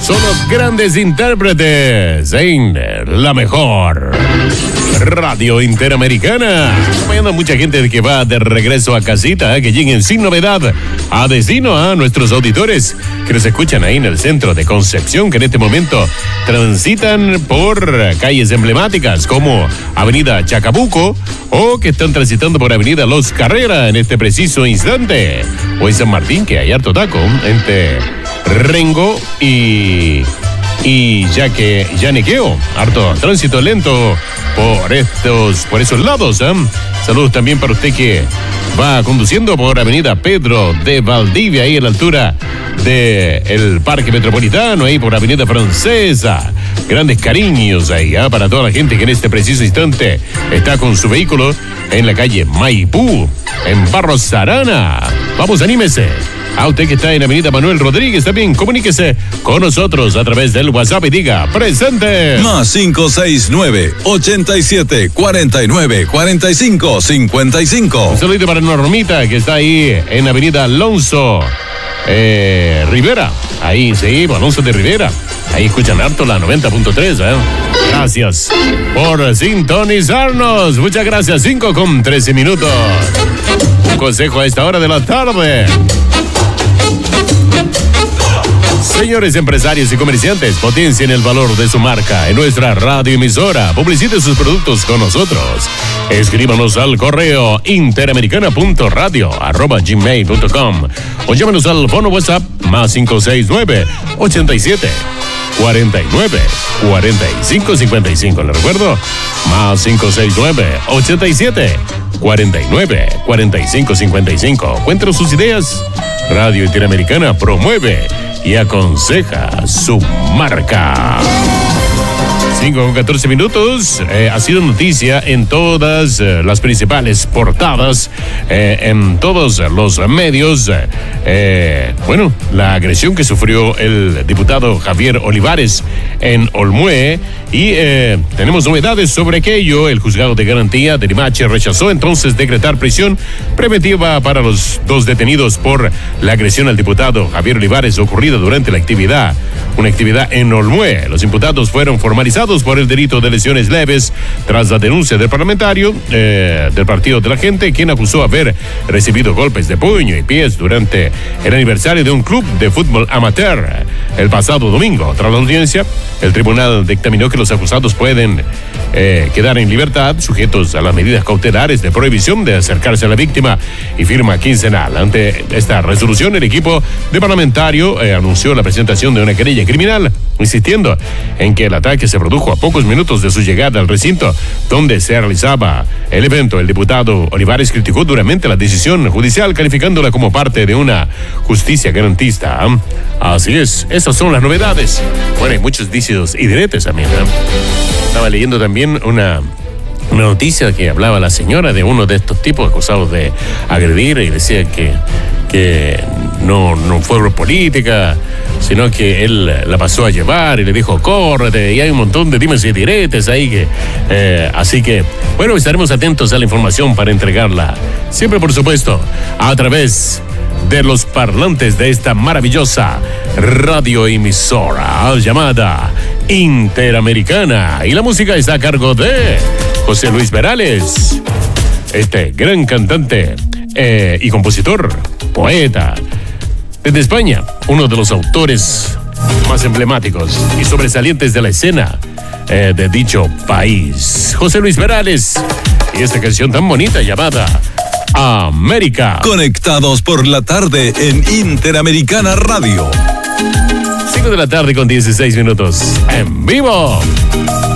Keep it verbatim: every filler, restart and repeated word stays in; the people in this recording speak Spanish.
Son los grandes intérpretes en la mejor radio interamericana. Acompañando a mucha gente que va de regreso a casita, ¿eh? Que lleguen sin novedad a destino a nuestros auditores que nos escuchan ahí en el centro de Concepción, que en este momento transitan por calles emblemáticas como Avenida Chacabuco o que están transitando por Avenida Los Carrera en este preciso instante, o en San Martín, que hay harto taco entre Rengo y y ya que Yanequeo, harto tránsito lento por estos, por esos lados, ¿eh? Saludos también para usted que va conduciendo por Avenida Pedro de Valdivia, ahí a la altura del Parque Metropolitano, ahí por Avenida Francesa. Grandes cariños ahí, ¿eh? Para toda la gente que en este preciso instante está con su vehículo en la calle Maipú, en Barros Arana. Vamos, anímese. A usted que está en Avenida Manuel Rodríguez, también comuníquese con nosotros a través del WhatsApp y diga presente. Más cinco seis nueve, ochenta y siete, cuarenta y nueve, cuarenta y cinco, cincuenta y cinco. Un saludito para Normita que está ahí en Avenida Alonso eh, Rivera. Ahí, sí, Alonso de Rivera. Ahí escuchan harto la noventa punto tres, ¿eh? Gracias por sintonizarnos. Muchas gracias. cinco con trece minutos. Un consejo a esta hora de la tarde. Señores empresarios y comerciantes, potencien el valor de su marca en nuestra radioemisora. Publicite sus productos con nosotros. Escríbanos al correo interamericana punto radio arroba gmail punto com o llámenos al fono WhatsApp más cinco seis nueve, ochenta y siete, cuarenta y nueve, cuarenta y cinco, cincuenta y cinco. ¿Le recuerdo? Más cinco seis nueve, ochenta y siete, cuarenta y nueve, cuarenta y cinco, cincuenta y cinco. Cuéntenos sus ideas. Radio Interamericana promueve y aconseja su marca. cinco con catorce minutos. Eh, ha sido noticia en todas eh, las principales portadas, eh, en todos los medios. Eh, bueno, la agresión que sufrió el diputado Javier Olivares en Olmué. Y eh, tenemos novedades sobre aquello. El juzgado de garantía de Limache rechazó entonces decretar prisión preventiva para los dos detenidos por la agresión al diputado Javier Olivares ocurrida durante la actividad, una actividad en Olmué. Los imputados fueron formalizados por el delito de lesiones leves tras la denuncia del parlamentario eh, del Partido de la Gente, quien acusó haber recibido golpes de puño y pies durante el aniversario de un club de fútbol amateur el pasado domingo. Tras la audiencia, el tribunal dictaminó que los acusados pueden eh, quedar en libertad, sujetos a las medidas cautelares de prohibición de acercarse a la víctima y firma quincenal. Ante esta resolución, el equipo de parlamentario eh, anunció la presentación de una querella criminal, insistiendo en que el ataque se produjo a pocos minutos de su llegada al recinto donde se realizaba el evento. El diputado Olivares criticó duramente la decisión judicial, calificándola como parte de una justicia garantista. Así es, esas son las novedades. Bueno, hay muchos dichos y diretes también, ¿eh? Estaba leyendo también una, una noticia que hablaba la señora de uno de estos tipos acusados de agredir y decía que, que no, no fue por política, sino que él la pasó a llevar y le dijo córrete, y hay un montón de dimes y diretes ahí que eh, así que bueno, estaremos atentos a la información para entregarla siempre, por supuesto, a través de los parlantes de esta maravillosa radioemisora llamada Interamericana. Y la música está a cargo de José Luis Perales, este gran cantante eh, y compositor, poeta desde España, uno de los autores más emblemáticos y sobresalientes de la escena eh, de dicho país. José Luis Perales y esta canción tan bonita llamada América. Conectados por la tarde en Interamericana Radio. cinco de la tarde con dieciséis minutos. En vivo.